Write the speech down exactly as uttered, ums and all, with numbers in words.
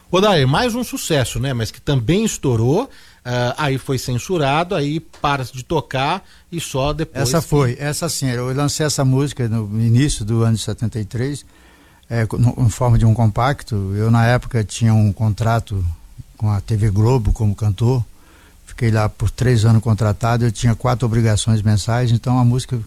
Odair, mais um sucesso, né? Mas que também estourou, uh, aí foi censurado, aí para de tocar e só depois... Essa que... foi, essa sim, eu lancei essa música no início do ano de setenta e três, é, no, em forma de um compacto. Eu na época tinha um contrato com a T V Globo como cantor, fiquei lá por três anos contratado, eu tinha quatro obrigações mensais, então a música